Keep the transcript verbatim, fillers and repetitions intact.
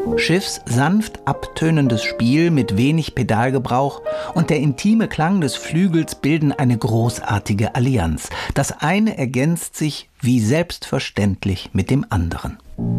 Schiffs sanft abtönendes Spiel mit wenig Pedalgebrauch und der intime Klang des Flügels bilden eine großartige Allianz. Das eine ergänzt sich wie selbstverständlich mit dem anderen.